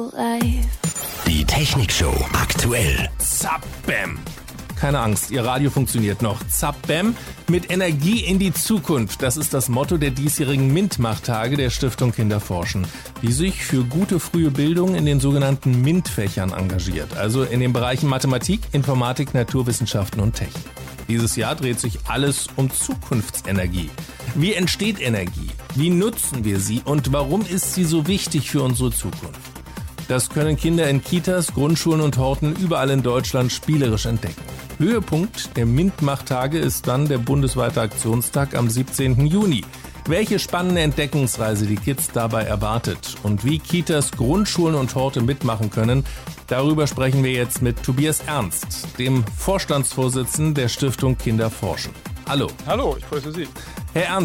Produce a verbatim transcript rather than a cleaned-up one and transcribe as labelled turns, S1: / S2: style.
S1: Die Technikshow aktuell.
S2: Zapp, bam. Keine Angst, Ihr Radio funktioniert noch. Zapp, bam, mit Energie in die Zukunft. Das ist das Motto der diesjährigen MINT-Machtage der Stiftung Kinderforschen, die sich für gute frühe Bildung in den sogenannten MINT-Fächern engagiert. Also in den Bereichen Mathematik, Informatik, Naturwissenschaften und Technik. Dieses Jahr dreht sich alles um Zukunftsenergie. Wie entsteht Energie? Wie nutzen wir sie? Und warum ist sie so wichtig für unsere Zukunft? Das können Kinder in Kitas, Grundschulen und Horten überall in Deutschland spielerisch entdecken. Höhepunkt der MINT-Machtage ist dann der bundesweite Aktionstag am siebzehnten Juni. Welche spannende Entdeckungsreise die Kids dabei erwartet und wie Kitas, Grundschulen und Horte mitmachen können, darüber sprechen wir jetzt mit Tobias Ernst, dem Vorstandsvorsitzenden der Stiftung Kinderforschen. Hallo.
S3: Hallo, ich grüße Sie.
S2: Herr Ernst,